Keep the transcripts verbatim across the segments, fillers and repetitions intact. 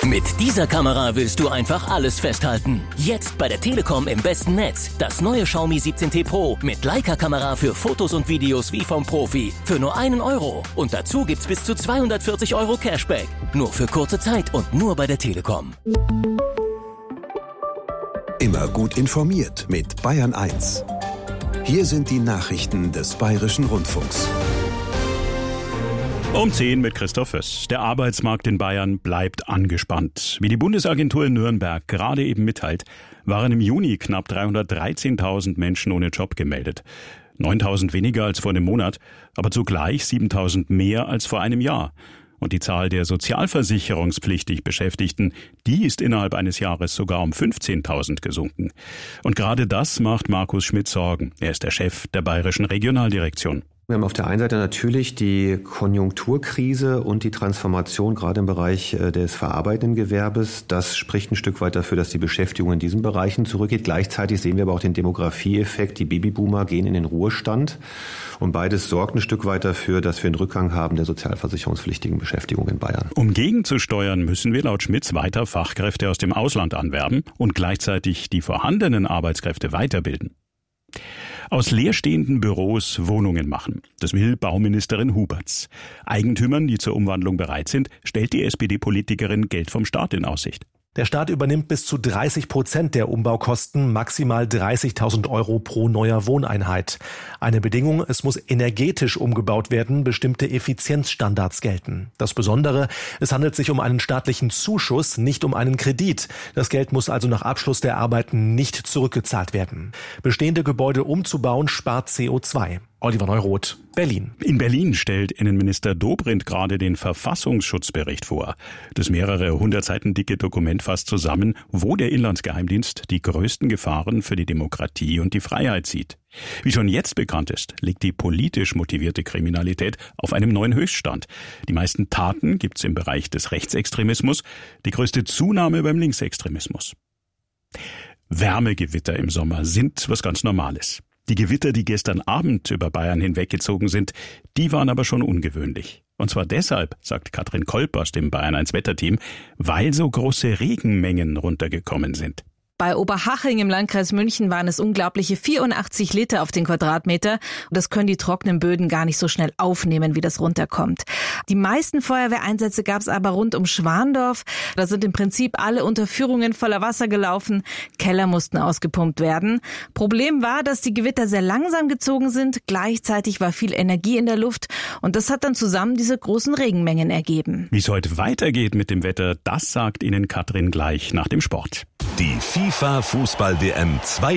Mit dieser Kamera willst du einfach alles festhalten. Jetzt bei der Telekom im besten Netz. Das neue Xiaomi siebzehn T Pro mit Leica-Kamera für Fotos und Videos wie vom Profi. Für nur einen Euro. Und dazu gibt's bis zu zweihundertvierzig Euro Cashback. Nur für kurze Zeit und nur bei der Telekom. Immer gut informiert mit Bayern eins. Hier sind die Nachrichten des Bayerischen Rundfunks. Um zehn mit Christoph Föss. Der Arbeitsmarkt in Bayern bleibt angespannt. Wie die Bundesagentur in Nürnberg gerade eben mitteilt, waren im Juni knapp dreihundertdreizehntausend Menschen ohne Job gemeldet. neuntausend weniger als vor einem Monat, aber zugleich siebentausend mehr als vor einem Jahr. Und die Zahl der sozialversicherungspflichtig Beschäftigten, die ist innerhalb eines Jahres sogar um fünfzehntausend gesunken. Und gerade das macht Markus Schmidt Sorgen. Er ist der Chef der Bayerischen Regionaldirektion. Wir haben auf der einen Seite natürlich die Konjunkturkrise und die Transformation gerade im Bereich des verarbeitenden Gewerbes. Das spricht ein Stück weit dafür, dass die Beschäftigung in diesen Bereichen zurückgeht. Gleichzeitig sehen wir aber auch den Demografieeffekt. Die Babyboomer gehen in den Ruhestand. Und beides sorgt ein Stück weit dafür, dass wir einen Rückgang haben der sozialversicherungspflichtigen Beschäftigung in Bayern. Um gegenzusteuern, müssen wir laut Schmitz weiter Fachkräfte aus dem Ausland anwerben und gleichzeitig die vorhandenen Arbeitskräfte weiterbilden. Aus leerstehenden Büros Wohnungen machen. Das will Bauministerin Huberts. Eigentümern, die zur Umwandlung bereit sind, stellt die S P D-Politikerin Geld vom Staat in Aussicht. Der Staat übernimmt bis zu dreißig Prozent der Umbaukosten, maximal dreißigtausend Euro pro neuer Wohneinheit. Eine Bedingung, es muss energetisch umgebaut werden, bestimmte Effizienzstandards gelten. Das Besondere, es handelt sich um einen staatlichen Zuschuss, nicht um einen Kredit. Das Geld muss also nach Abschluss der Arbeiten nicht zurückgezahlt werden. Bestehende Gebäude umzubauen spart C O zwei. Oliver Neuroth, Berlin. In Berlin stellt Innenminister Dobrindt gerade den Verfassungsschutzbericht vor. Das mehrere hundert Seiten dicke Dokument fasst zusammen, wo der Inlandsgeheimdienst die größten Gefahren für die Demokratie und die Freiheit sieht. Wie schon jetzt bekannt ist, liegt die politisch motivierte Kriminalität auf einem neuen Höchststand. Die meisten Taten gibt's im Bereich des Rechtsextremismus, die größte Zunahme beim Linksextremismus. Wärmegewitter im Sommer sind was ganz Normales. Die Gewitter, die gestern Abend über Bayern hinweggezogen sind, die waren aber schon ungewöhnlich. Und zwar deshalb, sagt Katrin Kolb aus dem Bayern eins Wetterteam, weil so große Regenmengen runtergekommen sind. Bei Oberhaching im Landkreis München waren es unglaubliche vierundachtzig Liter auf den Quadratmeter. Und das können die trockenen Böden gar nicht so schnell aufnehmen, wie das runterkommt. Die meisten Feuerwehreinsätze gab es aber rund um Schwandorf. Da sind im Prinzip alle Unterführungen voller Wasser gelaufen. Keller mussten ausgepumpt werden. Problem war, dass die Gewitter sehr langsam gezogen sind. Gleichzeitig war viel Energie in der Luft. Und das hat dann zusammen diese großen Regenmengen ergeben. Wie es heute weitergeht mit dem Wetter, das sagt Ihnen Katrin gleich nach dem Sport. Die FIFA-Fußball-W M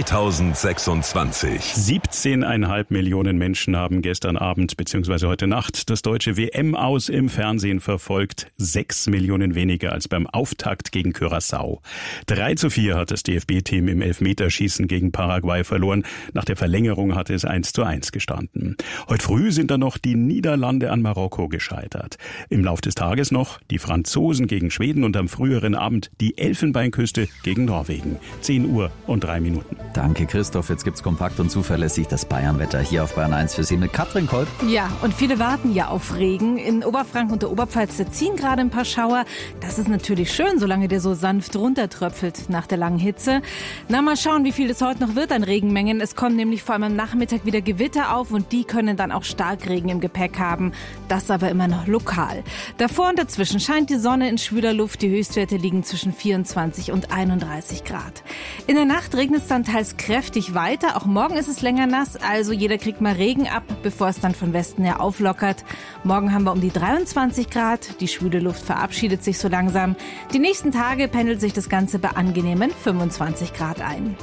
zweitausendsechsundzwanzig. siebzehn Komma fünf Millionen Menschen haben gestern Abend bzw. heute Nacht das deutsche W M-Aus im Fernsehen verfolgt. Sechs Millionen weniger als beim Auftakt gegen Curaçao. drei zu vier hat das D F B-Team im Elfmeterschießen gegen Paraguay verloren. Nach der Verlängerung hatte es eins zu eins gestanden. Heute früh sind dann noch die Niederlande an Marokko gescheitert. Im Lauf des Tages noch die Franzosen gegen Schweden und am früheren Abend die Elfenbeinküste gegen Norwegen. zehn Uhr und drei Minuten. Danke, Christoph. Jetzt gibt's kompakt und zuverlässig das Bayernwetter hier auf Bayern eins für Sie mit Katrin Kolb. Ja, und viele warten ja auf Regen. In Oberfranken und der Oberpfalz, da ziehen gerade ein paar Schauer. Das ist natürlich schön, solange der so sanft runtertröpfelt nach der langen Hitze. Na, mal schauen, wie viel es heute noch wird an Regenmengen. Es kommen nämlich vor allem am Nachmittag wieder Gewitter auf und die können dann auch Starkregen im Gepäck haben. Das aber immer noch lokal. Davor und dazwischen scheint die Sonne in schwüler Luft. Die Höchstwerte liegen zwischen vierundzwanzig und einunddreißig Grad. In der Nacht regnet es dann teils kräftig weiter. Auch morgen ist es länger nass, also jeder kriegt mal Regen ab, bevor es dann von Westen her auflockert. Morgen haben wir um die dreiundzwanzig Grad. Die schwüle Luft verabschiedet sich so langsam. Die nächsten Tage pendelt sich das Ganze bei angenehmen fünfundzwanzig Grad ein.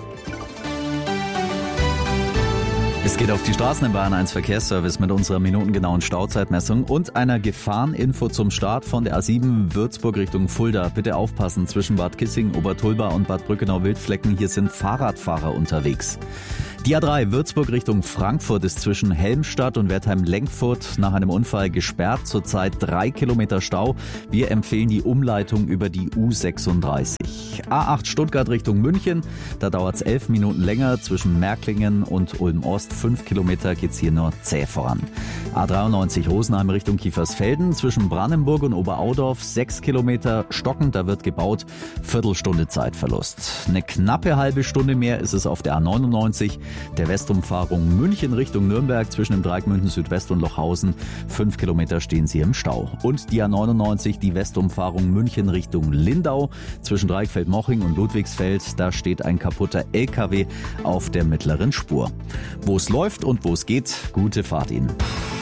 Es geht auf die Straßen im Bayern eins Verkehrsservice mit unserer minutengenauen Stauzeitmessung und einer Gefahreninfo zum Start von der A sieben Würzburg Richtung Fulda. Bitte aufpassen, zwischen Bad Kissing, Obertulba und Bad Brückenau-Wildflecken. Hier sind Fahrradfahrer unterwegs. Die A drei Würzburg Richtung Frankfurt ist zwischen Helmstadt und Wertheim-Lenkfurt nach einem Unfall gesperrt. Zurzeit drei Kilometer Stau. Wir empfehlen die Umleitung über die U sechsunddreißig. A acht Stuttgart Richtung München. Da dauert es elf Minuten länger. Zwischen Märklingen und Ulm-Ost. Fünf Kilometer geht's hier nur zäh voran. A dreiundneunzig Rosenheim Richtung Kiefersfelden. Zwischen Brandenburg und Oberaudorf. Sechs Kilometer stockend. Da wird gebaut. Viertelstunde Zeitverlust. Eine knappe halbe Stunde mehr ist es auf der A neunundneunzig. Der Westumfahrung München Richtung Nürnberg zwischen dem Dreieck München Südwest und Lochhausen. Fünf Kilometer stehen sie im Stau. Und die A neunundneunzig, die Westumfahrung München Richtung Lindau zwischen Dreieck Feldmoching und Ludwigsfeld. Da steht ein kaputter L K W auf der mittleren Spur. Wo es läuft und wo es geht, gute Fahrt Ihnen.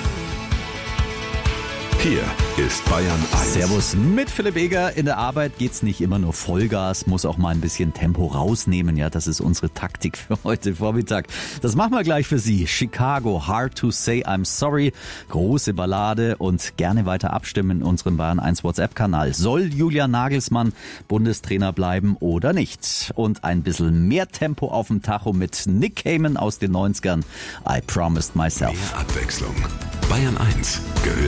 Hier ist Bayern eins. Servus mit Philipp Eger. In der Arbeit geht's nicht immer nur Vollgas, muss auch mal ein bisschen Tempo rausnehmen. Ja, das ist unsere Taktik für heute Vormittag. Das machen wir gleich für Sie. Chicago, Hard to Say I'm Sorry. Große Ballade und gerne weiter abstimmen in unserem Bayern eins WhatsApp-Kanal. Soll Julian Nagelsmann Bundestrainer bleiben oder nicht? Und ein bisschen mehr Tempo auf dem Tacho mit Nick Cayman aus den neunzigern. I Promised Myself. Mehr Abwechslung. Bayern eins gehört